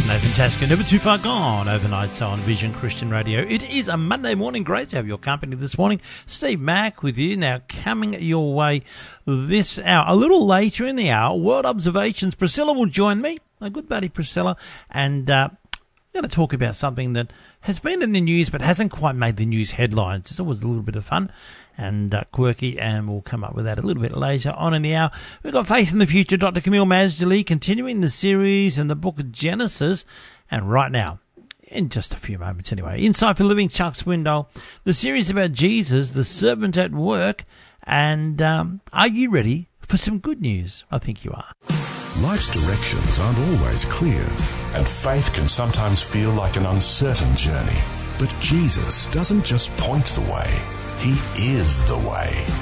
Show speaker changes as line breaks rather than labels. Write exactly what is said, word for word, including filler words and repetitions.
Nathan Tasker, never too far gone. Overnight on Vision Christian Radio. It is a Monday morning. Great to have your company this morning. Steve Mack with you. Now, coming your way this hour. A little later in the hour, World Observations. Priscilla will join me, my good buddy Priscilla, and uh, we're going to talk about something that has been in the news but hasn't quite made the news headlines. It's always a little bit of fun and uh, quirky, and we'll come up with that a little bit later on in the hour. We've got Faith in the Future, Doctor Camille Masdali, continuing the series in the book of Genesis. And right now, in just a few moments anyway, Insight for Living, Chuck Swindoll, the series about Jesus, the servant at work. And um, are you ready for some good news? I think you are.
Life's directions aren't always clear, and faith can sometimes feel like an uncertain journey. But Jesus doesn't just point the way, He is the way.